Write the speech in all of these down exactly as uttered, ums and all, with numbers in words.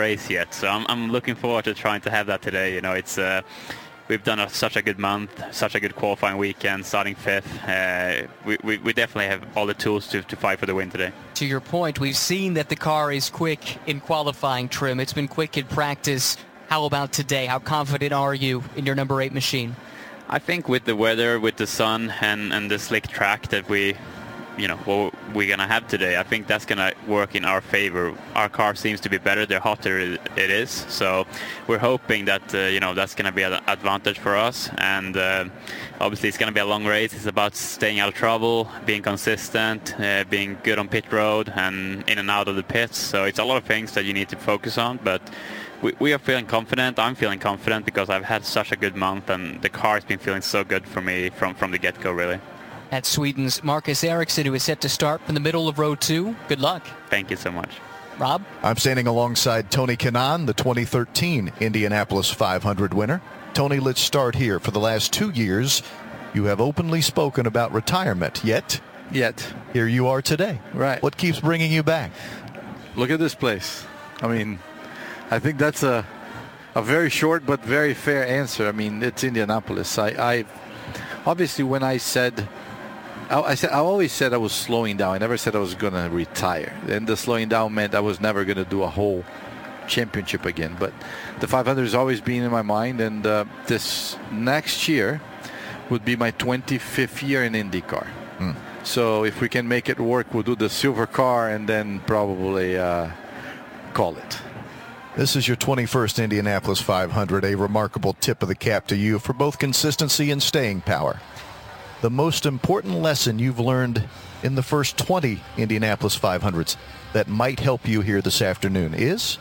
race yet, so I'm, I'm looking forward to trying to have that today. You know, it's uh, we've done a, such a good month, such a good qualifying weekend, starting fifth. Uh, we, we, we definitely have all the tools to, to fight for the win today. To your point, we've seen that the car is quick in qualifying trim. It's been quick in practice. How about today? How confident are you in your number eight machine? I think with the weather, with the sun, and, and the slick track that we, you know, what we're going to have today, I think that's going to work in our favor. Our car seems to be better the hotter it is. So we're hoping that, uh, you know, that's going to be an advantage for us. And uh, obviously it's going to be a long race. It's about staying out of trouble, being consistent, uh, being good on pit road and in and out of the pits. So it's a lot of things that you need to focus on. But we, we are feeling confident. I'm feeling confident because I've had such a good month and the car has been feeling so good for me from, from the get-go, really. At Sweden's Marcus Ericsson, who is set to start from the middle of row two. Good luck. Thank you so much. Rob? I'm standing alongside Tony Kanaan, the twenty thirteen Indianapolis five hundred winner. Tony, let's start here. For the last two years, you have openly spoken about retirement, yet... Yet. Here you are today. Right. What keeps bringing you back? Look at this place. I mean, I think that's a a very short but very fair answer. I mean, it's Indianapolis. I, I obviously, when I said... I, I said I always said I was slowing down. I never said I was going to retire. And the slowing down meant I was never going to do a whole championship again. But the five hundred has always been in my mind. And uh, this next year would be my twenty-fifth year in IndyCar. Mm. So if we can make it work, we'll do the silver car and then probably uh, call it. This is your twenty-first Indianapolis five hundred, a remarkable tip of the cap to you for both consistency and staying power. The most important lesson you've learned in the first twenty Indianapolis five hundreds that might help you here this afternoon is?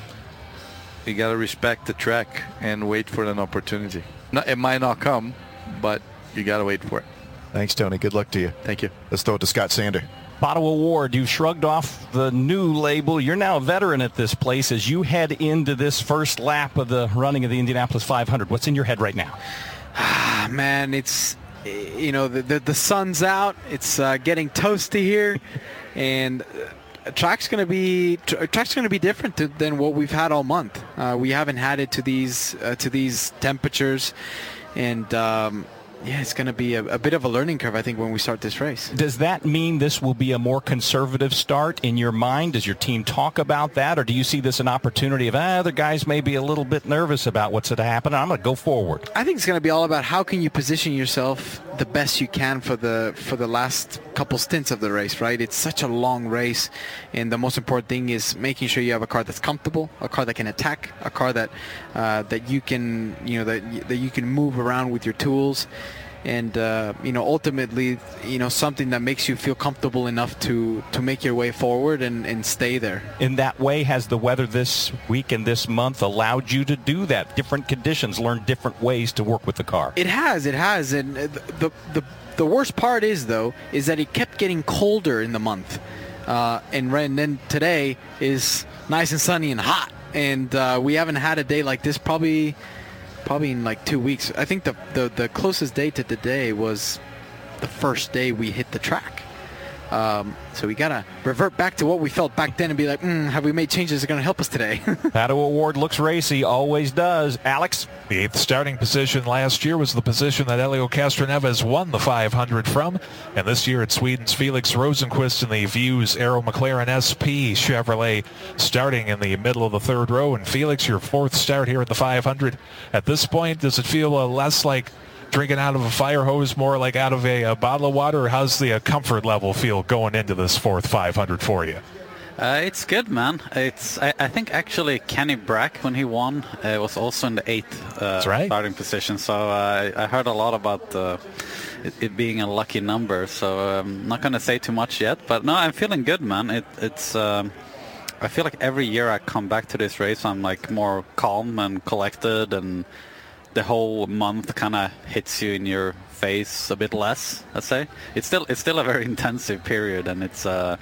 You got to respect the track and wait for an opportunity. No, it might not come, but you got to wait for it. Thanks, Tony. Good luck to you. Thank you. Let's throw it to Scott Sander. Pato O'Ward, you've shrugged off the new label. You're now a veteran at this place as you head into this first lap of the running of the Indianapolis five hundred. What's in your head right now? Ah, man, it's, you know, the the, the sun's out. It's uh, getting toasty here, and uh, track's going to be track's going to be different to, than what we've had all month. Uh, we haven't had it to these uh, to these temperatures, and um, yeah, it's going to be a, a bit of a learning curve, I think, when we start this race. Does that mean this will be a more conservative start in your mind? Does your team talk about that, or do you see this an opportunity of, ah, other guys may be a little bit nervous about what's going to happen? I'm going to go forward. I think it's going to be all about how can you position yourself the best you can for the for the last couple stints of the race, right? It's such a long race, and the most important thing is making sure you have a car that's comfortable, a car that can attack, a car that uh, that you can you know that that you can move around with your tools. And, uh, you know, ultimately, you know, something that makes you feel comfortable enough to, to make your way forward and, and stay there. In that way, has the weather this week and this month allowed you to do that? Different conditions, learn different ways to work with the car. It has, it has. And the, the, the worst part is, though, is that it kept getting colder in the month. Uh, and, and then today is nice and sunny and hot. And uh, we haven't had a day like this probably... Probably in like two weeks. I think the, the, the closest day to today was the first day we hit the track. Um, so we got to revert back to what we felt back then and be like, mm, have we made changes that are going to help us today? Pato O'Ward looks racy, always does. Alex? The eighth starting position last year was the position that Helio Castroneves won the five hundred from. And this year it's Sweden's Felix Rosenqvist in the Views Aero McLaren S P Chevrolet starting in the middle of the third row. And Felix, your fourth start here at the five hundred. At this point, does it feel uh, less like drinking out of a fire hose, more like out of a, a bottle of water, or how's the uh, comfort level feel going into this fourth five hundred for you? Uh, it's good, man. It's I, I think actually Kenny Brack, when he won, uh, was also in the eighth uh, right. starting position. So uh, I heard a lot about uh, it, it being a lucky number. So I'm not going to say too much yet. But no, I'm feeling good, man. It, it's um, I feel like every year I come back to this race, I'm like more calm and collected, and the whole month kind of hits you in your face a bit less, let's say. It's still it's still a very intensive period, and it's uh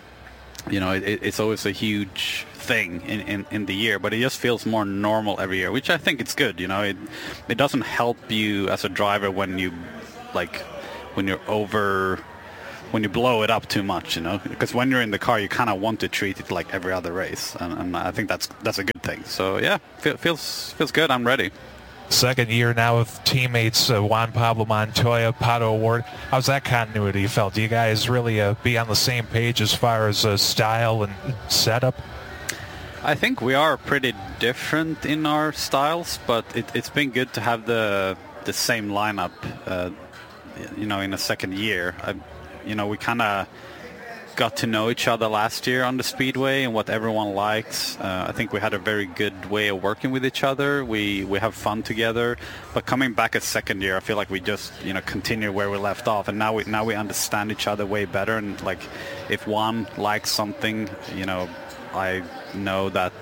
you know it, it's always a huge thing in, in, in the year, but it just feels more normal every year, which I think it's good. You know, it it doesn't help you as a driver when you like when you're over when you blow it up too much, you know, because when you're in the car, you kind of want to treat it like every other race, and, and I think that's that's a good thing. So yeah, feel, feels feels good. I'm ready. Second year now with teammates uh, Juan Pablo Montoya, Pato O'Ward. How's that continuity felt? Do you guys really uh, be on the same page as far as uh, style and setup? I think we are pretty different in our styles, but it, it's been good to have the the same lineup. Uh, you know, in a second year, I, you know, we kind of got to know each other last year on the speedway and what everyone likes. Uh, I think we had a very good way of working with each other. We we have fun together. But coming back a second year, I feel like we just you know continue where we left off, and now we now we understand each other way better. And like, if one likes something, you know, I know that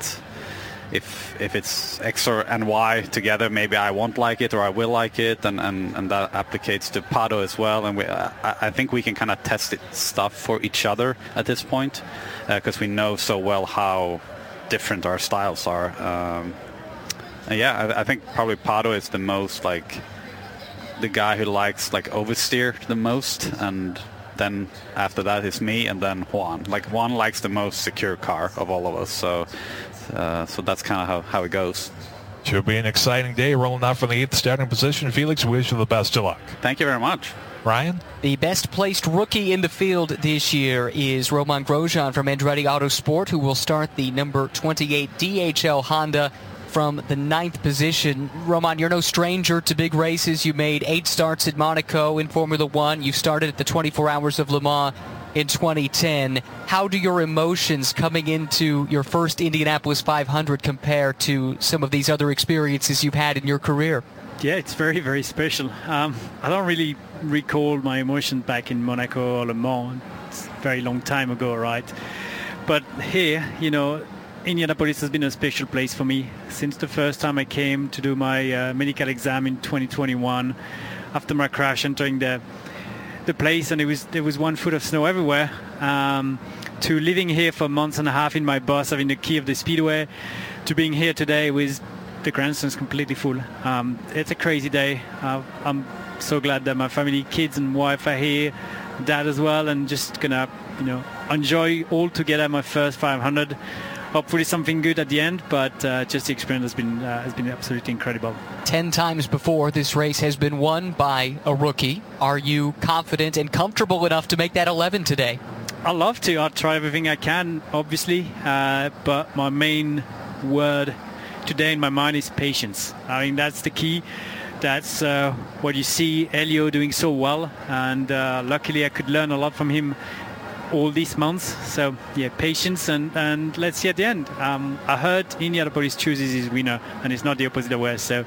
if if it's X or and Y together, maybe I won't like it or I will like it, and, and, and that applicates to Pato as well. And we, I, I think we can kind of test it, stuff for each other at this point, because uh, we know so well how different our styles are. Um, and yeah, I, I think probably Pato is the most like the guy who likes like oversteer the most, and then after that is me, and then Juan. Like Juan likes the most secure car of all of us, so. Uh, so that's kind of how, how it goes. Should be an exciting day rolling out from the eighth starting position. Felix, we wish you the best of luck. Thank you very much. Ryan? The best placed rookie in the field this year is Romain Grosjean from Andretti Autosport, who will start the number twenty-eight D H L Honda from the ninth position. Romain, you're no stranger to big races. You made eight starts at Monaco in Formula One. You started at the twenty-four Hours of Le Mans in twenty ten. How do your emotions coming into your first Indianapolis five hundred compare to some of these other experiences you've had in your career? Yeah, it's very, very special. Um, I don't really recall my emotion back in Monaco or Le Mans. It's a very long time ago, right? But here, you know, Indianapolis has been a special place for me since the first time I came to do my uh, medical exam in twenty twenty-one after my crash, entering the the place, and it was there was one foot of snow everywhere, um, to living here for months and a half in my bus, having the key of the speedway, to being here today with the grandstands completely full. Um, it's a crazy day. Uh, I'm so glad that my family, kids and wife are here, dad as well, and just gonna you know enjoy all together my first five hundred. Hopefully something good at the end, but uh, just the experience has been uh, has been absolutely incredible. Ten times before, this race has been won by a rookie. Are you confident and comfortable enough to make that eleven today? I'd love to. I'll try everything I can, obviously, uh, but my main word today in my mind is patience. I mean, that's the key. That's uh, what you see Elio doing so well, and uh, luckily I could learn a lot from him all these months. So yeah, patience, and, and let's see at the end. Um, I heard Indianapolis chooses his winner, and it's not the opposite way. So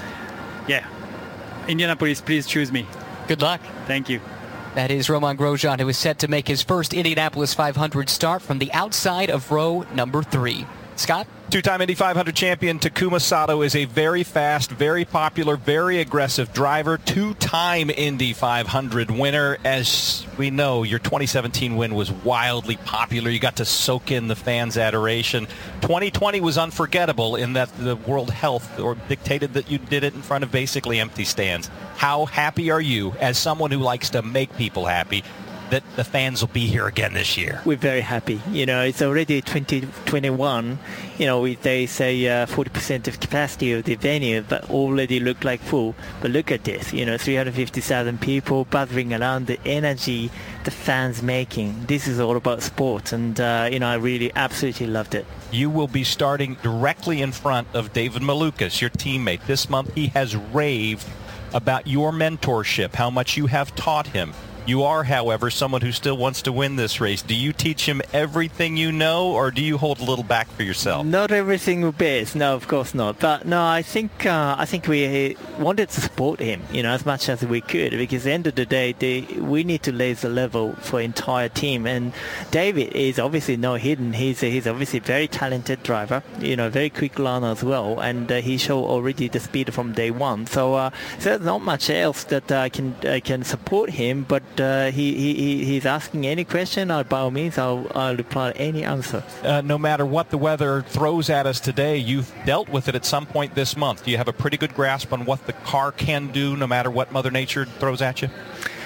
yeah, Indianapolis, please choose me. Good luck. Thank you. That is Romain Grosjean, who is set to make his first Indianapolis five hundred start from the outside of row number three. Scott? Two-time Indy five hundred champion Takuma Sato is a very fast, very popular, very aggressive driver. Two-time Indy five hundred winner. As we know, your twenty seventeen win was wildly popular. You got to soak in the fans' adoration. twenty twenty was unforgettable in that the World Health or dictated that you did it in front of basically empty stands. How happy are you, as someone who likes to make people happy, that the fans will be here again this year? We're very happy. You know, it's already twenty twenty-one. You know, we, they say uh, forty percent of capacity of the venue, but already look like full. But look at this, you know, three hundred fifty thousand people buzzing around, the energy the fans making. This is all about sports, and, uh, you know, I really absolutely loved it. You will be starting directly in front of David Malukas, your teammate. This month he has raved about your mentorship, how much you have taught him. You are, however, someone who still wants to win this race. Do you teach him everything you know, or do you hold a little back for yourself? Not everything best. No, of course not. But no, I think uh, I think we wanted to support him, you know, as much as we could, because at the end of the day, they, we need to raise the level for entire team. And David is obviously no hidden. He's a, he's obviously a very talented driver, you know, very quick learner as well, and uh, he showed already the speed from day one. So, uh, so there's not much else that I can I can support him, but. Uh, he, he he's asking any question, uh, by all means, I'll, I'll reply any answer. Uh, no matter what the weather throws at us today, you've dealt with it at some point this month. Do you have a pretty good grasp on what the car can do, no matter what Mother Nature throws at you?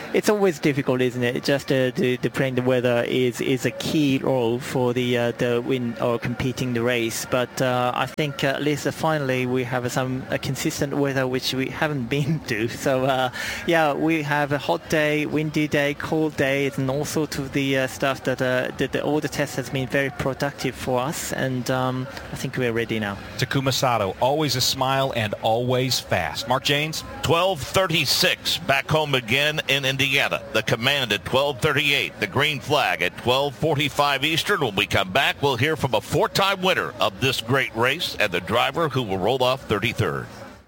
it's always difficult, isn't it? Just uh, the, the playing the weather is is a key role for the uh, the win or competing the race. But uh, I think uh, at least uh, finally we have some a consistent weather which we haven't been to. So uh, yeah, we have a hot day, windy day, cold day, and all sorts of the uh, stuff that uh, that the, all the tests has been very productive for us, and um, I think we're ready now. Takuma Sato, always a smile and always fast. Mark Janes? twelve thirty-six back home again in Indiana. The command at twelve thirty-eight. The green flag at twelve forty-five Eastern. When we come back, we'll hear from a four-time winner of this great race and the driver who will roll off thirty-third.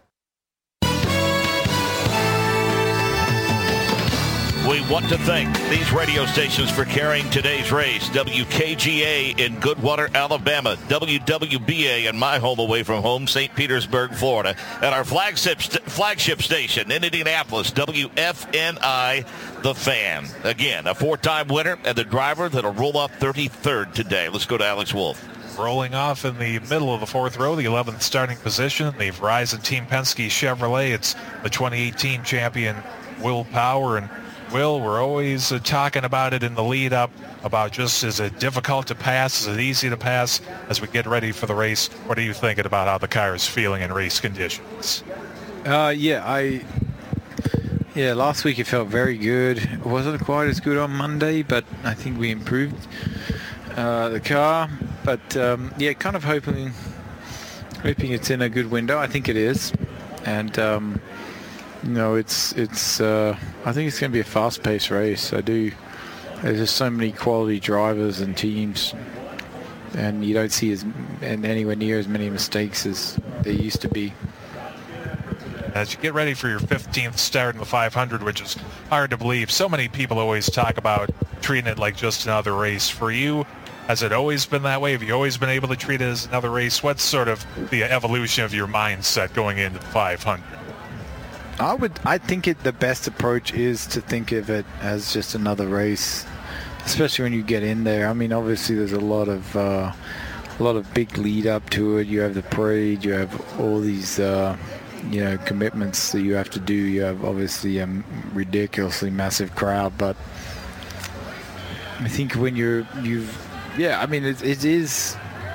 We want to thank these radio stations for carrying today's race. W K G A in Goodwater, Alabama. W W B A in my home away from home, Saint Petersburg, Florida. And our flagship, st- flagship station in Indianapolis, W F N I, The Fan. Again, a four-time winner and the driver that'll roll off thirty-third today. Let's go to Alex Wolf. Rolling off in the middle of the fourth row, the eleventh starting position, the Verizon Team Penske Chevrolet. It's the twenty eighteen champion, Will Power. And Will, we're always uh, talking about it in the lead up, about just is it difficult to pass, is it easy to pass as we get ready for the race? What are you thinking about how the car is feeling in race conditions? Uh, yeah, I yeah. Last week it felt very good. It wasn't quite as good on Monday, but I think we improved uh, the car. But um, yeah, kind of hoping hoping it's in a good window. I think it is, and. Um, You know, it's it's. Uh, I think it's going to be a fast-paced race. I do. There's just so many quality drivers and teams, and you don't see as and anywhere near as many mistakes as there used to be. As you get ready for your fifteenth start in the five hundred, which is hard to believe, so many people always talk about treating it like just another race. For you, has it always been that way? Have you always been able to treat it as another race? What's sort of the evolution of your mindset going into the five hundred? I would. I think it. The best approach is to think of it as just another race, especially when you get in there. I mean, obviously, there's a lot of uh, a lot of big lead up to it. You have the parade. You have all these, uh, you know, commitments that you have to do. You have obviously a ridiculously massive crowd, but I think when you're you've yeah. I mean, it, it is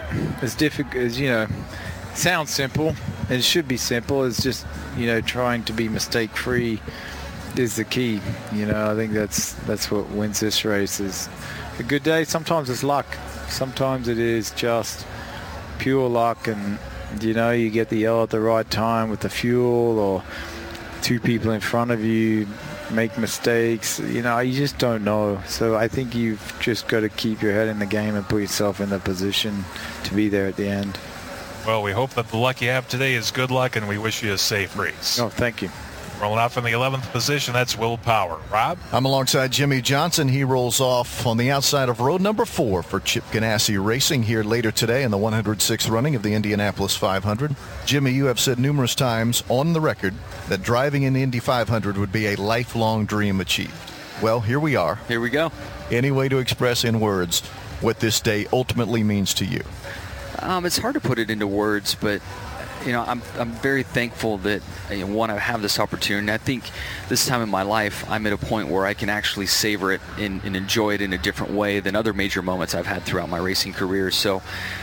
as difficult as you know. Sounds simple. It should be simple. It's just, you know, trying to be mistake-free is the key. You know, I think that's that's what wins this race. Is a good day. Sometimes it's luck. Sometimes it is just pure luck, and you know, you get the yellow at the right time with the fuel, or two people in front of you make mistakes. You know, you just don't know. So I think you've just got to keep your head in the game and put yourself in the position to be there at the end. Well, we hope that the luck you have today is good luck, and we wish you a safe race. Oh, thank you. Rolling off in the eleventh position, that's Will Power. Rob? I'm alongside Jimmie Johnson. He rolls off on the outside of row number four for Chip Ganassi Racing here later today in the one hundred sixth running of the Indianapolis five hundred. Jimmy, you have said numerous times on the record that driving in the Indy five hundred would be a lifelong dream achieved. Well, here we are. Here we go. Any way to express in words what this day ultimately means to you? Um, it's hard to put it into words, but you know, I'm I'm very thankful that you know, one, I have this opportunity. I think this time in my life, I'm at a point where I can actually savor it and, and enjoy it in a different way than other major moments I've had throughout my racing career. So,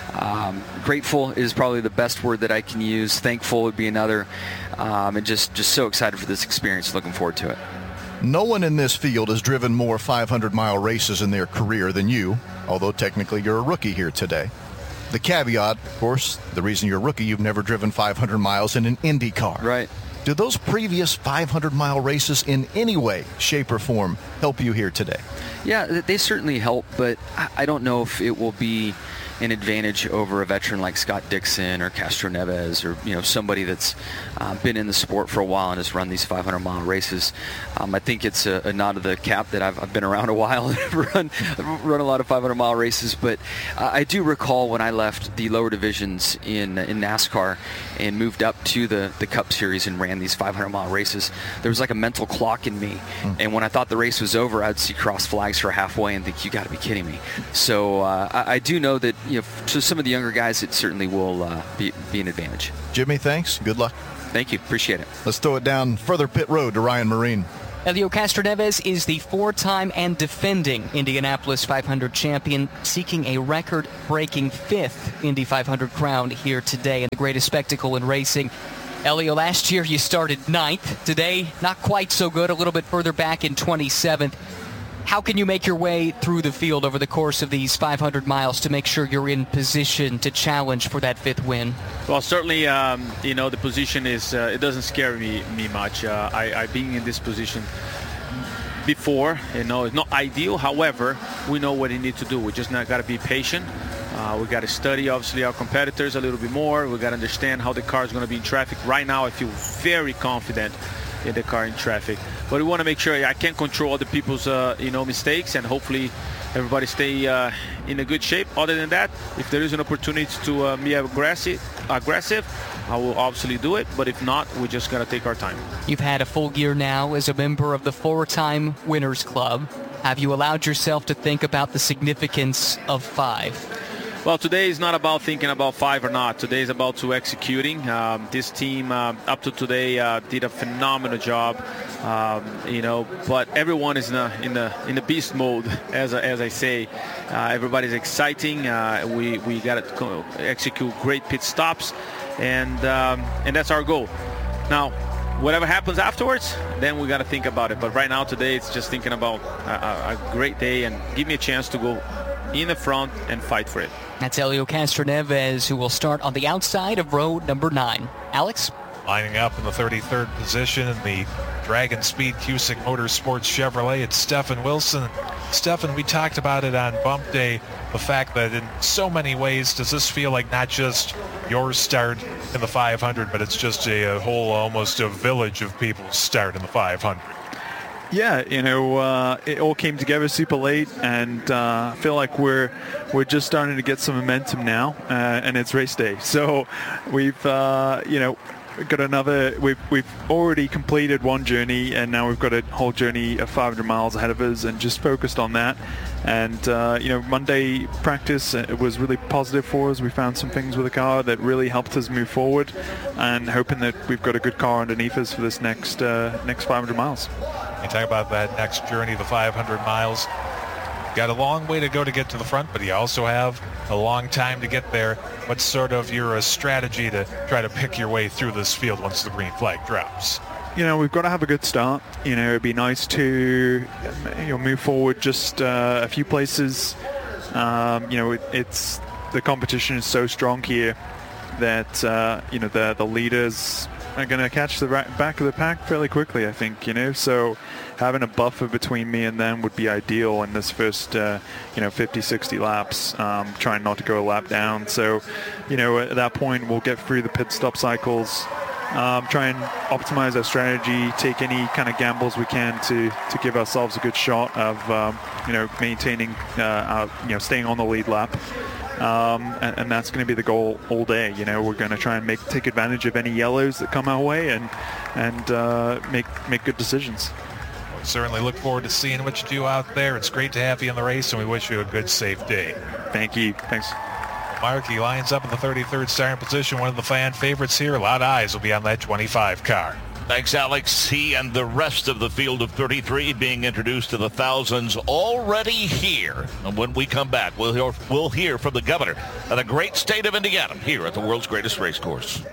um, grateful is probably the best word that I can use. Thankful would be another, um, and just just so excited for this experience. Looking forward to it. No one in this field has driven more five hundred mile races in their career than you, although technically you're a rookie here today. The caveat, of course, the reason you're a rookie, you've never driven five hundred miles in an Indy car. Right. Do those previous five hundred mile races in any way, shape, or form help you here today? Yeah, they certainly help, but I don't know if it will be an advantage over a veteran like Scott Dixon or Castro Neves, or you know, somebody that's uh, been in the sport for a while and has run these five hundred mile races. Um, I think it's a, a nod to the cap that I've, I've been around a while and I've run, I've run a lot of five hundred mile races. But uh, I do recall when I left the lower divisions in in NASCAR and moved up to the, the Cup Series and ran these five hundred mile races, there was like a mental clock in me. Mm. And when I thought the race was over, I'd see cross flags for halfway and think, you got to be kidding me. So uh, I, I do know that, you know, to some of the younger guys, it certainly will uh, be, be an advantage. Jimmy, thanks. Good luck. Thank you. Appreciate it. Let's throw it down further pit road to Ryan Marine. Helio Castroneves is the four-time and defending Indianapolis five hundred champion, seeking a record-breaking fifth Indy five hundred crown here today in the greatest spectacle in racing. Helio, last year you started ninth. Today, not quite so good, a little bit further back in twenty-seventh. How can you make your way through the field over the course of these five hundred miles to make sure you're in position to challenge for that fifth win? Well, certainly, um, you know, the position is, uh, it doesn't scare me, me much. Uh, I, I've been in this position before, you know, it's not ideal. However, we know what you need to do. We just not got to be patient. Uh, we got to study, obviously, our competitors a little bit more. We got to understand how the car is going to be in traffic. Right now, I feel very confident in the car in traffic. But we want to make sure I can't control other people's, uh, you know, mistakes, and hopefully everybody stay uh, in a good shape. Other than that, if there is an opportunity to uh, be aggressive, aggressive, I will obviously do it. But if not, we just got to take our time. You've had a full year now as a member of the four-time Winners Club. Have you allowed yourself to think about the significance of five? Well, today is not about thinking about five or not. Today is about to executing. Um, this team, uh, up to today, uh, did a phenomenal job. Um, you know, but everyone is in the in the in the beast mode, as as I say. Uh, everybody's exciting. Uh, we we got to execute great pit stops, and um, and that's our goal. Now, whatever happens afterwards, then we got to think about it. But right now, today, it's just thinking about a, a great day and give me a chance to go in the front and fight for it. That's Helio Castroneves, who will start on the outside of row number nine. Alex? Lining up in the thirty-third position in the Dragon Speed Cusick Motorsports Chevrolet, it's Stefan Wilson. Stefan, we talked about it on Bump Day, the fact that in so many ways does this feel like not just your start in the five hundred, but it's just a, a whole, almost a village of people's start in the five hundred. Yeah, you know, uh, it all came together super late, and uh, I feel like we're we're just starting to get some momentum now, uh, and it's race day. So we've, uh, you know, got another. We've we've already completed one journey, and now we've got a whole journey of five hundred miles ahead of us, and just focused on that. And uh, you know, Monday practice, it was really positive for us. We found some things with the car that really helped us move forward, and hoping that we've got a good car underneath us for this next uh, next five hundred miles. You talk about that next journey, the five hundred miles. Got a long way to go to get to the front, but you also have a long time to get there. What's sort of your uh, strategy to try to pick your way through this field once the green flag drops? You know, we've got to have a good start. You know, it'd be nice to, you know, move forward just uh, a few places. Um, you know, it, it's the competition is so strong here that uh, you know the the leaders are going to catch the right back of the pack fairly quickly, I think, you know. So having a buffer between me and them would be ideal in this first, uh, you know, fifty, sixty laps, um, trying not to go a lap down. So, you know, at that point, we'll get through the pit stop cycles, um, try and optimize our strategy, take any kind of gambles we can to, to give ourselves a good shot of, um, you know, maintaining, uh, our, you know, staying on the lead lap. Um, and, and that's going to be the goal all day. You know, we're going to try and make take advantage of any yellows that come our way, and and uh, make make good decisions. We certainly look forward to seeing what you do out there. It's great to have you in the race, and we wish you a good, safe day. Thank you. Thanks. Markey lines up in the thirty-third starting position, one of the fan favorites here. A lot of eyes will be on that twenty-five car. Thanks, Alex. He and the rest of the field of thirty-three being introduced to the thousands already here. And when we come back, we'll hear, we'll hear from the governor of the great state of Indiana here at the world's greatest race course.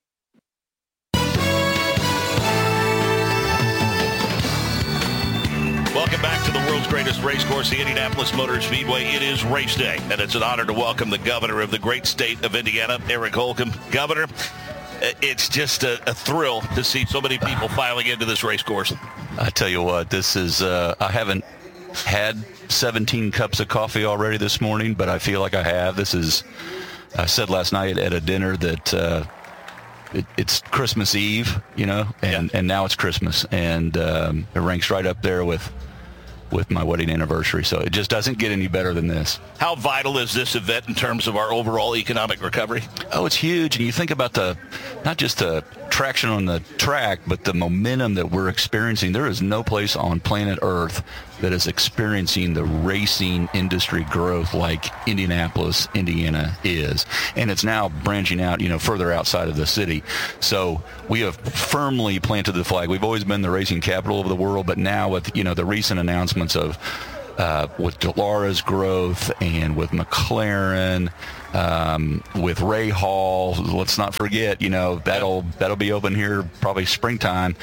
Welcome back to the world's greatest race course, the Indianapolis Motor Speedway. It is race day, and it's an honor to welcome the governor of the great state of Indiana, Eric Holcomb. Governor, it's just a, a thrill to see so many people filing into this race course. I tell you what, this is, uh, I haven't had seventeen cups of coffee already this morning, but I feel like I have. This is, I said last night at a dinner that uh, it, it's Christmas Eve, you know, and, yeah. and now it's Christmas. And um, it ranks right up there with with my wedding anniversary, so it just doesn't get any better than this. How vital is this event in terms of our overall economic recovery? Oh, it's huge. And you think about the, not just the traction on the track, but the momentum that we're experiencing, there is no place on planet Earth that is experiencing the racing industry growth like Indianapolis, Indiana is. And it's now branching out, you know, further outside of the city. So we have firmly planted the flag. We've always been the racing capital of the world, but now with, you know, the recent announcements of Uh, with Dallara's growth and with McLaren, um, with Ray Hall, let's not forget, you know, that'll that'll be open here probably springtime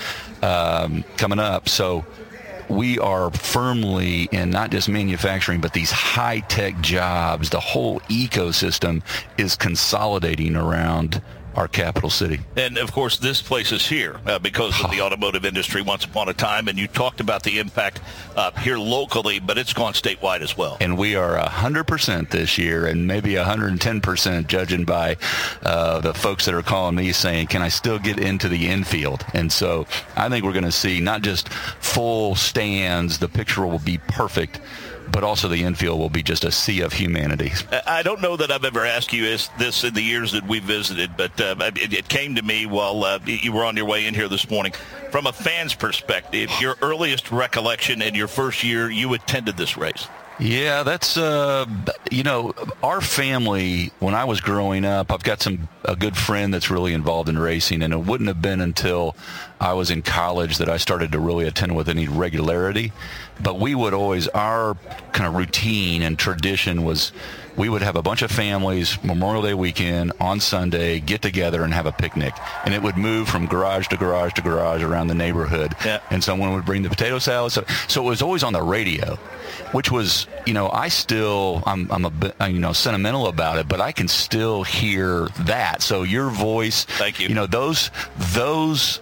um, coming up. So we are firmly in not just manufacturing, but these high-tech jobs. The whole ecosystem is consolidating around our capital city. And, of course, this place is here uh, because of the automotive industry once upon a time, and you talked about the impact uh, here locally, but it's gone statewide as well. And we are one hundred percent this year, and maybe one hundred ten percent judging by uh, the folks that are calling me saying, can I still get into the infield? And so I think we're going to see not just full stands, the picture will be perfect, but also the infield will be just a sea of humanity. I don't know that I've ever asked you this in the years that we visited, but uh, it, it came to me while uh, you were on your way in here this morning. From a fan's perspective, your earliest recollection in your first year you attended this race? Yeah, that's, uh, you know, our family, when I was growing up, I've got some a good friend that's really involved in racing, and it wouldn't have been until I was in college that I started to really attend with any regularity. But we would always, our kind of routine and tradition was we would have a bunch of families Memorial Day weekend on Sunday get together and have a picnic. And it would move from garage to garage to garage around the neighborhood. Yeah. And someone would bring the potato salad. So, so it was always on the radio, which was, you know, I still, I'm, I'm a bit, you know, sentimental about it, but I can still hear that. So your voice, thank you. You know, those, those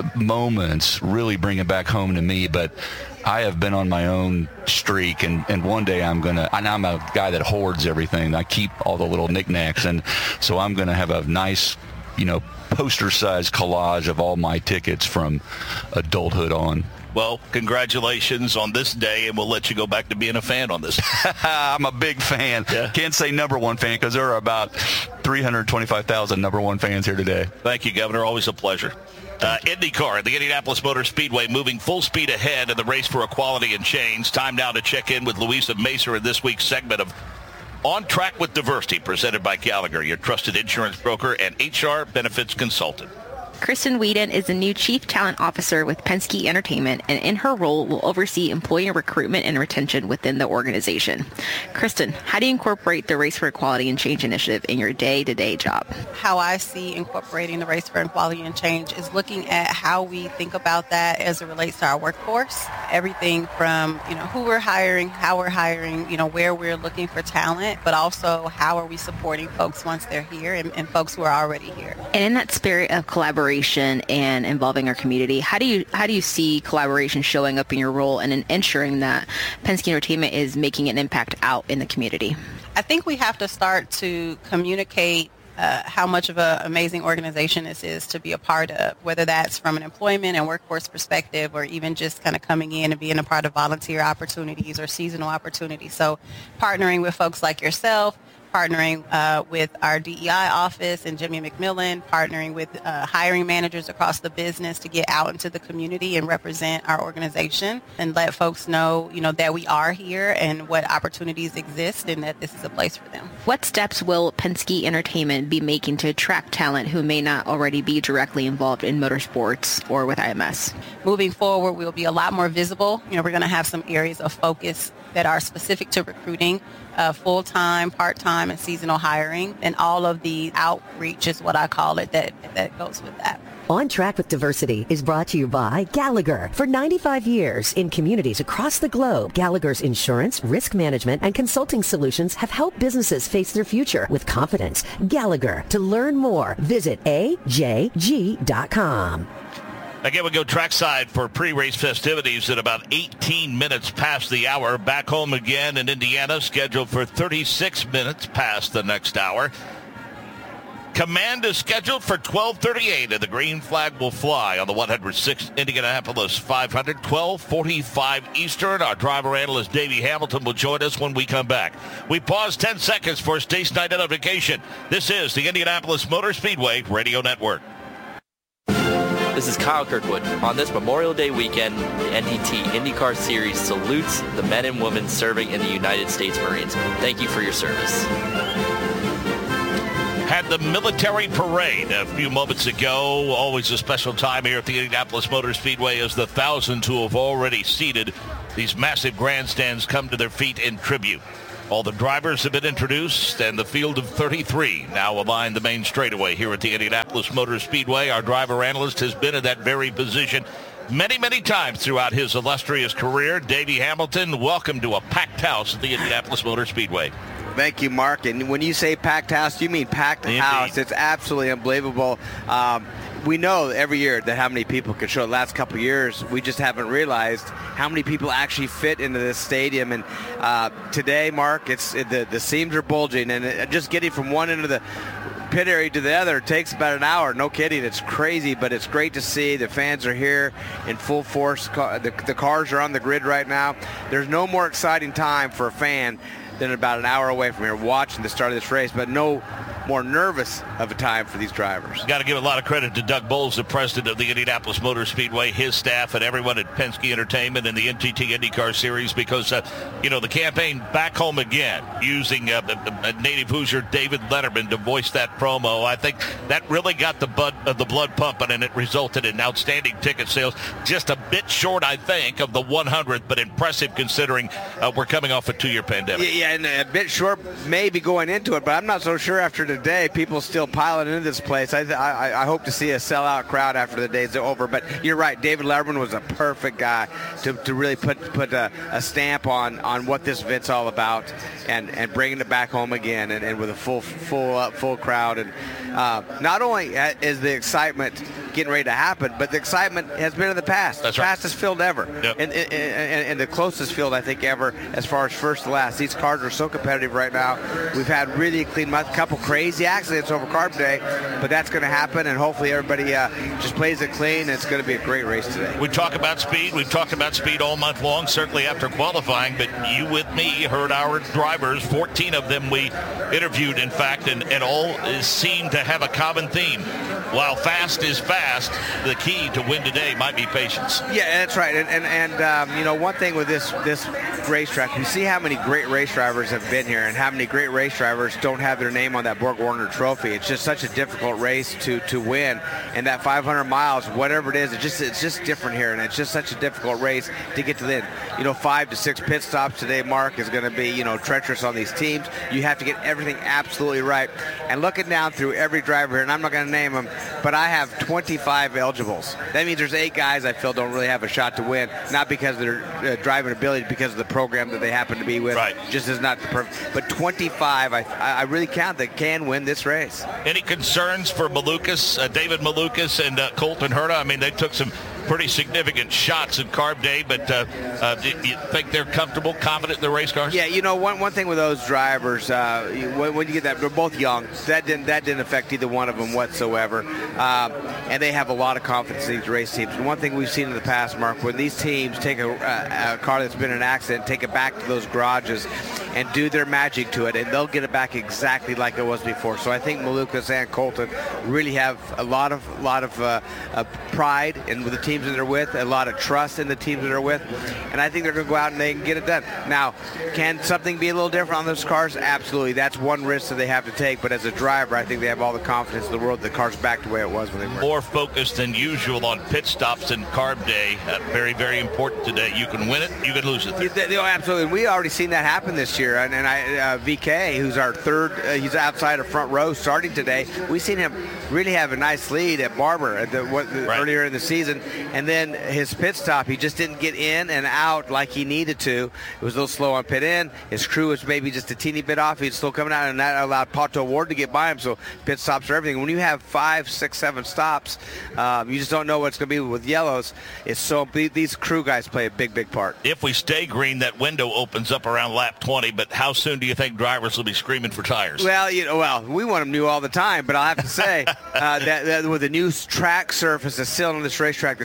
moments really bring it back home to me. But I have been on my own streak, and, and one day I'm going to, and I'm a guy that hoards everything. I keep all the little knickknacks, and so I'm going to have a nice, you know, poster-sized collage of all my tickets from adulthood on. Well, congratulations on this day, and we'll let you go back to being a fan on this. I'm a big fan. Yeah. Can't say number one fan because there are about three hundred twenty-five thousand number one fans here today. Thank you, Governor. Always a pleasure. Uh, IndyCar, the Indianapolis Motor Speedway, moving full speed ahead in the race for equality and change. Time now to check in with Louisa Macer in this week's segment of On Track with Diversity, presented by Gallagher, your trusted insurance broker and H R benefits consultant. Kristen Whedon is the new Chief Talent Officer with Penske Entertainment, and in her role will oversee employee recruitment and retention within the organization. Kristen, how do you incorporate the Race for Equality and Change initiative in your day-to-day job? How I see incorporating the Race for Equality and Change is looking at how we think about that as it relates to our workforce. Everything from, you know, who we're hiring, how we're hiring, you know, where we're looking for talent, but also how are we supporting folks once they're here and, and folks who are already here. And in that spirit of collaboration and involving our community, how do you how do you see collaboration showing up in your role and in ensuring that Penske Entertainment is making an impact out in the community? I think we have to start to communicate uh, how much of an amazing organization this is to be a part of, whether that's from an employment and workforce perspective or even just kind of coming in and being a part of volunteer opportunities or seasonal opportunities. So partnering with folks like yourself, partnering uh, with our D E I office and Jimmy McMillan, partnering with uh, hiring managers across the business to get out into the community and represent our organization and let folks know, you know, that we are here and what opportunities exist and that this is a place for them. What steps will Penske Entertainment be making to attract talent who may not already be directly involved in motorsports or with I M S? Moving forward, we'll be a lot more visible. You know, we're going to have some areas of focus that are specific to recruiting, uh, full-time, part-time, and seasonal hiring, and all of the outreach is what I call it that, that goes with that. On Track with Diversity is brought to you by Gallagher. For ninety-five years in communities across the globe, Gallagher's insurance, risk management, and consulting solutions have helped businesses face their future with confidence. Gallagher. To learn more, visit A J G dot com. Again, we go trackside for pre-race festivities at about eighteen minutes past the hour. Back home again in Indiana, scheduled for thirty-six minutes past the next hour. Command is scheduled for twelve thirty-eight, and the green flag will fly on the one hundred sixth Indianapolis five hundred, twelve forty-five Eastern. Our driver analyst, Davey Hamilton, will join us when we come back. We pause ten seconds for station identification. This is the Indianapolis Motor Speedway Radio Network. This is Kyle Kirkwood. On this Memorial Day weekend, the N D T IndyCar Series salutes the men and women serving in the United States Marines. Thank you for your service. Had the military parade a few moments ago. Always a special time here at the Indianapolis Motor Speedway as the thousands who have already seated these massive grandstands come to their feet in tribute. All the drivers have been introduced, and the field of thirty-three now align the main straightaway here at the Indianapolis Motor Speedway. Our driver analyst has been in that very position many, many times throughout his illustrious career. Davey Hamilton, welcome to a packed house at the Indianapolis Motor Speedway. Thank you, Mark. And when you say packed house, you mean packed Indeed. house. It's absolutely unbelievable. Um, we know every year that how many people can show. The last couple of years, we just haven't realized how many people actually fit into this stadium. And uh, today, Mark, it's the the seams are bulging, and it, just getting from one end of the pit area to the other takes about an hour. No kidding. It's crazy, but it's great to see. The fans are here in full force. The, the cars are on the grid right now. There's no more exciting time for a fan than about an hour away from here watching the start of this race, but no more nervous of a time for these drivers. Got to give a lot of credit to Doug Bowles, the president of the Indianapolis Motor Speedway, his staff, and everyone at Penske Entertainment and the N T T IndyCar Series, because, uh, you know, the campaign Back Home Again, using uh, a, a native Hoosier, David Letterman, to voice that promo, I think that really got the, bud, uh, the blood pumping, and it resulted in outstanding ticket sales. Just a bit short, I think, of the one hundredth, but impressive considering uh, we're coming off a two-year pandemic. Yeah, yeah, and a bit short maybe going into it, but I'm not so sure after today. People still piling into this place. I, I, I hope to see a sellout crowd after the day's over. But you're right. David Letterman was a perfect guy to, to really put put a, a stamp on, on what this event's all about, and, and bringing it back home again, and, and with a full full uh, full crowd. And uh, not only is the excitement getting ready to happen, but the excitement has been in the past. That's right. Fastest field ever, yep. and, and, and, and the closest field I think ever as far as first to last. These cars are so competitive right now. We've had really clean, a couple crazy accidents over Carb Day, but that's going to happen, and hopefully everybody uh, just plays it clean, and it's going to be a great race today. We talk about speed. We've talked about speed all month long, certainly after qualifying, but you with me heard our drivers, fourteen of them we interviewed, in fact, and, and all seem to have a common theme. While fast is fast, the key to win today might be patience. Yeah, that's right. And, and, and um, you know, one thing with this, this racetrack, we see how many great race drivers have been here and how many great race drivers don't have their name on that Borg Warner trophy. It's just such a difficult race to, to win. And that five hundred miles, whatever it is, it just it's just different here. And it's just such a difficult race to get to the end. You know, five to six pit stops today, Mark, is going to be, you know, treacherous on these teams. You have to get everything absolutely right. And looking down through every driver here, and I'm not going to name them, but I have twenty-five eligibles. That means there's eight guys I feel don't really have a shot to win, not because of their uh, driving ability, because of the program that they happen to be with. Right. Just is not the perfect. But twenty-five, I, I really count that can win this race. Any concerns for Malukas, uh, David Malukas and uh, Colton Herta? I mean, they took some pretty significant shots in Carb Day, but uh, uh, do you think they're comfortable, confident in the race cars? Yeah, you know, one one thing with those drivers, uh, when, when you get that, they're both young. That didn't that didn't affect either one of them whatsoever, um, and they have a lot of confidence in these race teams. And one thing we've seen in the past, Mark, when these teams take a, a, a car that's been in an accident, take it back to those garages, and do their magic to it, and they'll get it back exactly like it was before. So I think Malukas and Colton really have a lot of lot of uh, uh, pride in the teams that they're with, a lot of trust in the teams that they're with, and I think they're going to go out and they can get it done. Now, can something be a little different on those cars? Absolutely. That's one risk that they have to take, but as a driver, I think they have all the confidence in the world the car's back the way it was when they were. More focused than usual on pit stops and Carb Day. Uh, very, very important today. You can win it, you can lose it. Yeah, absolutely. And we already seen that happen this year, and, and I, uh, V K, who's our third, uh, he's outside of front row starting today. We've seen him really have a nice lead at Barber at the, what, the, right. earlier in the season, and then his pit stop, he just didn't get in and out like he needed to. It was a little slow on pit in. His crew was maybe just a teeny bit off. He's still coming out, and that allowed Pato Ward to get by him, so pit stops are everything. When you have five, six, seven stops, um, you just don't know what it's going to be with yellows. It's so these crew guys play a big, big part. If we stay green, that window opens up around lap twenty, but how soon do you think drivers will be screaming for tires? Well, you know, well, we want them new all the time, but I'll have to say uh, that, that with the new track surface that's still on this racetrack, the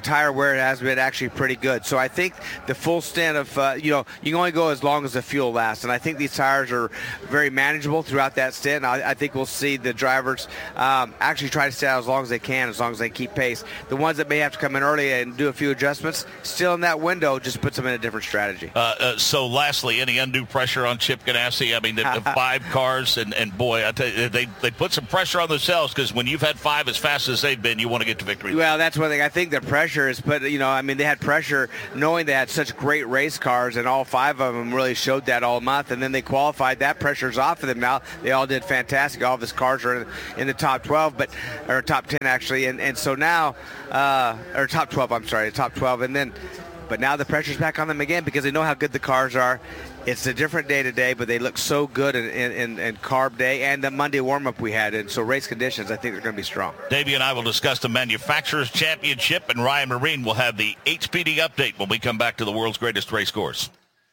tire wear has been actually pretty good. So I think the full stint of, uh, you know, you can only go as long as the fuel lasts. And I think these tires are very manageable throughout that stint. And I, I think we'll see the drivers um, actually try to stay out as long as they can, as long as they keep pace. The ones that may have to come in early and do a few adjustments, still in that window, just puts them in a different strategy. Uh, uh, so lastly, any undue pressure on Chip Ganassi? I mean, the, the five cars, and, and boy, I tell you, they, they put some pressure on themselves, because when you've had five as fast as they've been, you want to get to victory. Well, that's one thing. I think the pressure is, but, you know, I mean, they had pressure knowing they had such great race cars, and all five of them really showed that all month, and then they qualified. That pressure's off of them now. They all did fantastic. All of his cars are in, in the top twelve, but or top ten, actually, and, and so now, uh, or top twelve, I'm sorry, top twelve, and then, but now the pressure's back on them again because they know how good the cars are. It's a different day today, but they look so good in, in, in, in carb day and the Monday warm-up we had. And so race conditions, I think they're going to be strong. Davey and I will discuss the Manufacturers Championship, and Ryan Marine will have the H P D update when we come back to the world's greatest race course.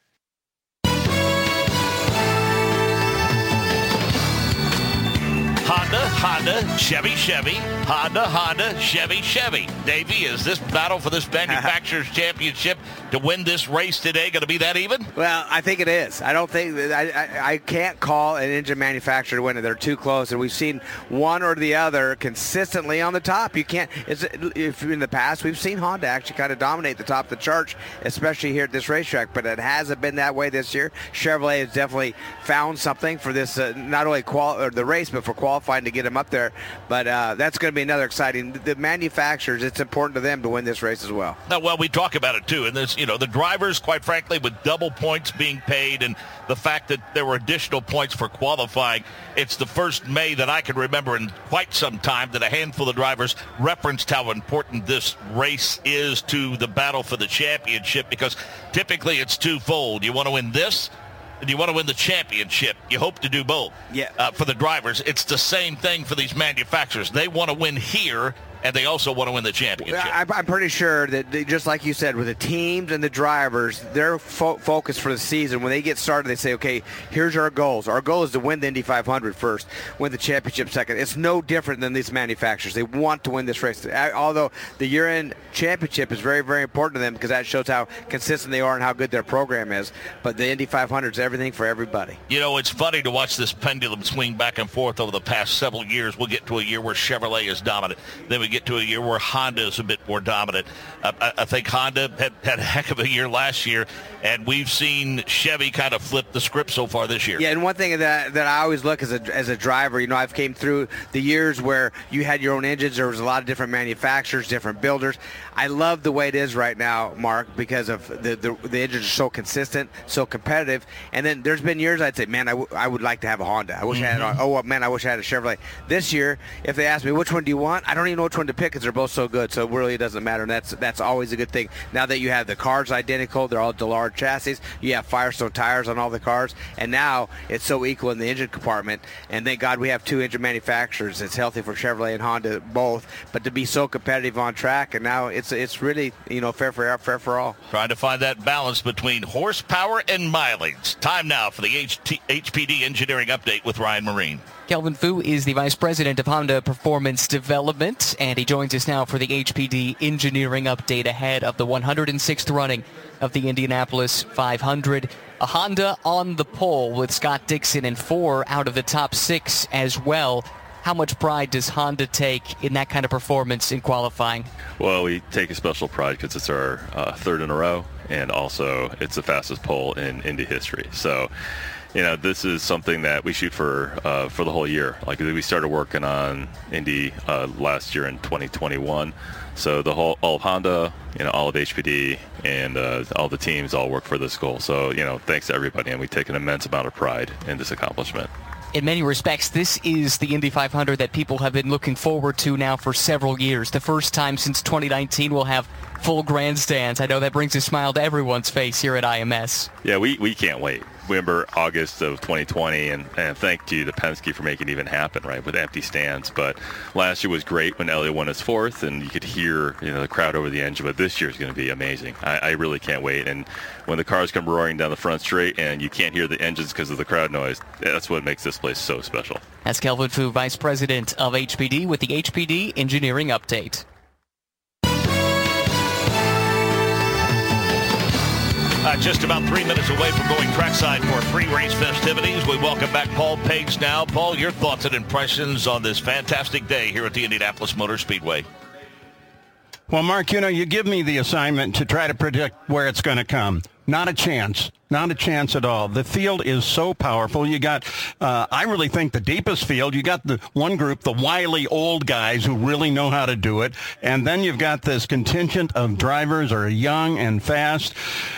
Honda, Honda, Chevy, Chevy, Honda, Honda, Chevy, Chevy. Davey, is this battle for this Manufacturers Championship to win this race today going to be that even? Well, I think it is. I don't think that I, I, I can't call an engine manufacturer to win it. They're too close, and we've seen one or the other consistently on the top. You can't. It's, if in the past we've seen Honda actually kind of dominate the top of the charts, especially here at this racetrack, but it hasn't been that way this year. Chevrolet has definitely found something for this, uh, not only qual or the race, but for qualifying to get them up there. But uh, that's going to be another exciting. The manufacturers, it's important to them to win this race as well. Now, well, we talk about it too, and there's, you know, the drivers, quite frankly, with double points being paid, and the fact that there were additional points for qualifying. It's the first May that I can remember in quite some time that a handful of drivers referenced how important this race is to the battle for the championship, because typically it's twofold. You want to win this, and you want to win the championship. You hope to do both. Yeah. Uh, for the drivers, it's the same thing for these manufacturers. They want to win here, and they also want to win the championship. I'm, I'm pretty sure that, they, just like you said, with the teams and the drivers, their fo- focus for the season, when they get started, they say, okay, here's our goals. Our goal is to win the Indy five hundred first, win the championship second. It's no different than these manufacturers. They want to win this race. Although the year-end championship is very, very important to them, because that shows how consistent they are and how good their program is. But the Indy five hundred is everything for everybody. You know, it's funny to watch this pendulum swing back and forth over the past several years. We'll get to a year where Chevrolet is dominant. Then we get to a year where Honda is a bit more dominant. Uh, I, I think Honda had, had a heck of a year last year, and we've seen Chevy kind of flip the script so far this year. Yeah, and one thing that that I always look as a as a driver, you know, I've came through the years where you had your own engines. There was a lot of different manufacturers, different builders. I love the way it is right now, Mark, because of the the, the engines are so consistent, so competitive. And then there's been years I'd say, man, I, w- I would like to have a Honda. I wish mm-hmm. I had. A, oh man, I wish I had a Chevrolet. This year, if they ask me which one do you want, I don't even know which one to pick, because they're both so good. So it really doesn't matter. And that's that's always a good thing. Now that you have the cars identical, they're all Dillard chassis. You have Firestone tires on all the cars, and now it's so equal in the engine compartment. And thank God we have two engine manufacturers. It's healthy for Chevrolet and Honda both. But to be so competitive on track, and now it's it's really, you know, fair for fair for all. Trying to find that balance between horsepower and mileage. Time now for the H T, H P D Engineering Update with Ryan Marine. Kelvin Fu is the Vice President of Honda Performance Development, and he joins us now for the H P D Engineering Update ahead of the one hundred sixth running of the Indianapolis five hundred. A Honda on the pole with Scott Dixon in four out of the top six as well. How much pride does Honda take in that kind of performance in qualifying? Well, we take a special pride because it's our uh, third in a row, and also it's the fastest pole in Indy history. So, you know, this is something that we shoot for uh, for the whole year. Like, we started working on Indy uh, last year in twenty twenty-one. So the whole all of Honda, you know, all of H P D, and uh, all the teams all work for this goal. So, you know, thanks to everybody, and we take an immense amount of pride in this accomplishment. In many respects, this is the Indy five hundred that people have been looking forward to now for several years. The first time since twenty nineteen we'll have full grandstands. I know that brings a smile to everyone's face here at I M S. Yeah, we, we can't wait. Remember August of twenty twenty, and, and thank you to Penske for making it even happen, right, with empty stands. But last year was great when Elliott won his fourth, and you could hear, you know, the crowd over the engine. But this year is going to be amazing. I, I really can't wait. And when the cars come roaring down the front straight and you can't hear the engines because of the crowd noise, that's what makes this place so special. That's Kelvin Fu, Vice President of H P D, with the H P D Engineering Update. Uh, just about three minutes away from going trackside for pre-race festivities. We welcome back Paul Page now. Paul, your thoughts and impressions on this fantastic day here at the Indianapolis Motor Speedway. Well, Mark, you know, you give me the assignment to try to predict where it's going to come. Not a chance. Not a chance at all. The field is so powerful. You got, uh, I really think, the deepest field. You got the one group, the wily old guys who really know how to do it. And then you've got this contingent of drivers who are young and fast.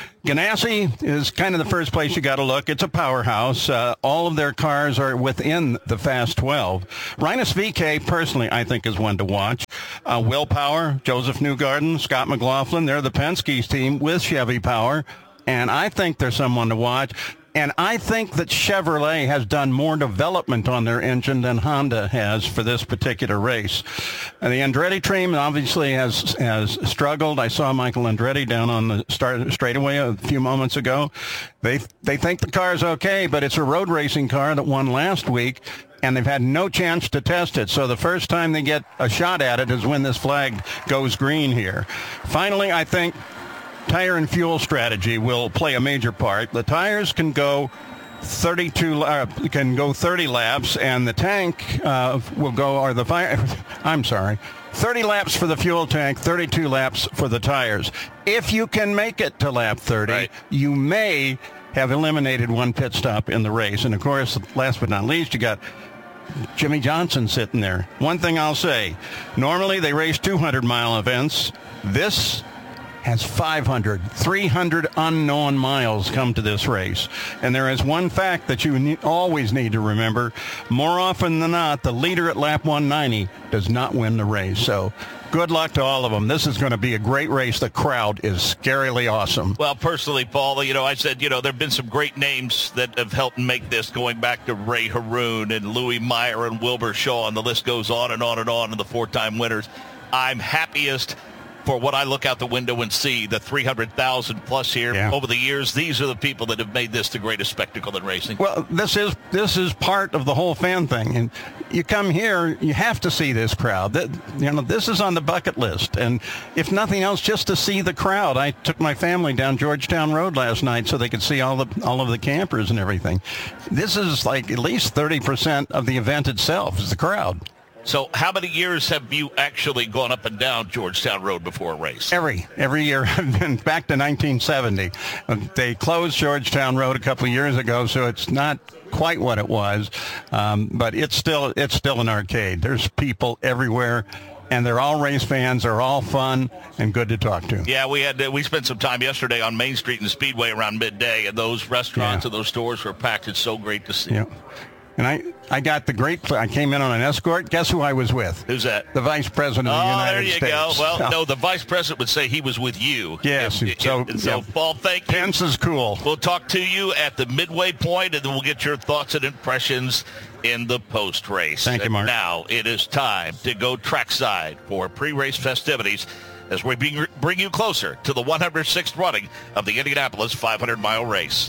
Ganassi is kind of the first place you got to look. It's a powerhouse. Uh, all of their cars are within the Fast twelve. Rinus V K, personally, I think is one to watch. Uh, Will Power, Joseph Newgarden, Scott McLaughlin, they're the Penske's team with Chevy Power. And I think they're someone to watch. And I think that Chevrolet has done more development on their engine than Honda has for this particular race. And the Andretti team obviously has has struggled. I saw Michael Andretti down on the start straightaway a few moments ago. They they think the car's okay, but it's a road racing car that won last week, and they've had no chance to test it. So the first time they get a shot at it is when this flag goes green here. Finally, I think tire and fuel strategy will play a major part. The tires can go thirty-two uh, can go thirty laps, and the tank uh, will go or the fire I'm sorry thirty laps for the fuel tank, thirty-two laps for the tires. If you can make it to lap thirty, right, you may have eliminated one pit stop in the race. And of course, last but not least, you got Jimmy Johnson sitting there. One thing I'll say, normally they race two hundred mile events. This has five hundred, three hundred unknown miles come to this race. And there is one fact that you ne- always need to remember. More often than not, the leader at lap one ninety does not win the race. So good luck to all of them. This is going to be a great race. The crowd is scarily awesome. Well, personally, Paul, you know, I said, you know, there have been some great names that have helped make this, going back to Ray Haroon and Louis Meyer and Wilbur Shaw, and the list goes on and on and on, and the four-time winners. I'm happiest for what I look out the window and see, the three hundred thousand plus here yeah. over the years. These are the people that have made this the greatest spectacle in racing. Well, this is this is part of the whole fan thing. And you come here, you have to see this crowd. That, you know, this is on the bucket list. And if nothing else, just to see the crowd. I took my family down Georgetown Road last night so they could see all the all of the campers and everything. This is like at least thirty percent of the event itself is the crowd. So how many years have you actually gone up and down Georgetown Road before a race? Every every year. I've been back to nineteen seventy. They closed Georgetown Road a couple of years ago, so it's not quite what it was, um, but it's still it's still an arcade. There's people everywhere, and they're all race fans. They're all fun and good to talk to. Yeah, we had we spent some time yesterday on Main Street and Speedway around midday, and those restaurants yeah. and those stores were packed. It's so great to see. Yeah. And I, I got the great, I came in on an escort. Guess who I was with? Who's that? The Vice President of the oh, United States. Oh, there you States. go. Well, so, no, the Vice President would say he was with you. Yes. And, so, and so yeah. Paul, thank you. Pence is cool. We'll talk to you at the midway point, and then we'll get your thoughts and impressions in the post-race. Thank you, Mark. And now it is time to go trackside for pre-race festivities as we bring, bring you closer to the one hundred sixth running of the Indianapolis five hundred mile race.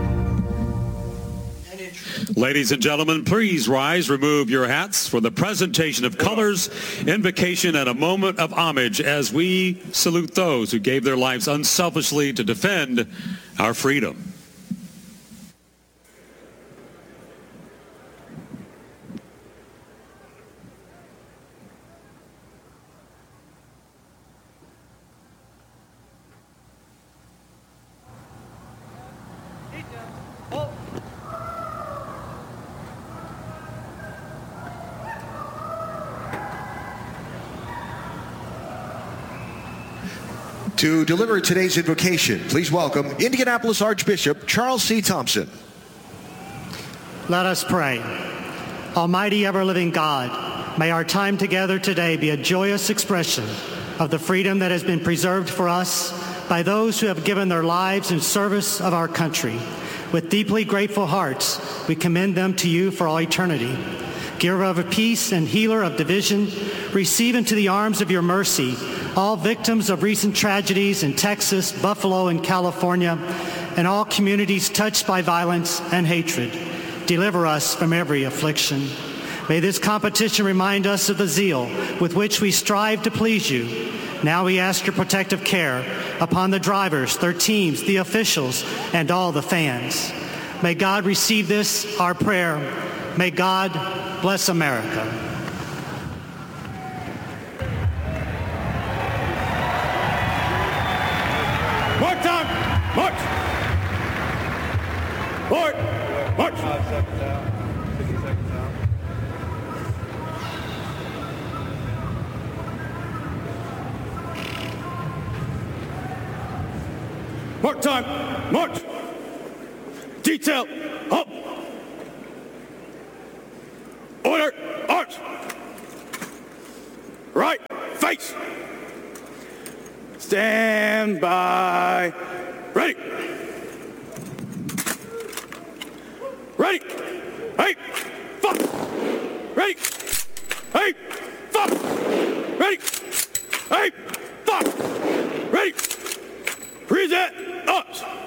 Ladies and gentlemen, please rise, remove your hats for the presentation of colors, invocation, and a moment of homage as we salute those who gave their lives unselfishly to defend our freedom. To deliver today's invocation, please welcome Indianapolis Archbishop Charles C. Thompson. Let us pray. Almighty ever-living God, may our time together today be a joyous expression of the freedom that has been preserved for us by those who have given their lives in service of our country. With deeply grateful hearts, we commend them to you for all eternity. Giver of peace and healer of division, receive into the arms of your mercy all victims of recent tragedies in Texas, Buffalo, and California, and all communities touched by violence and hatred. Deliver us from every affliction. May this competition remind us of the zeal with which we strive to please you. Now we ask your protective care upon the drivers, their teams, the officials, and all the fans. May God receive this, our prayer. May God bless America. Mark time! March! Forward! March! Five seconds out. fifty seconds out. Mark time! March! Detail! Up! Order! Arch! Right! Face! Stand by! Ready! Ready! Hey! Fuck! Ready! Hey! Fuck! Ready! Hey! Fuck! Ready! Reset! Up!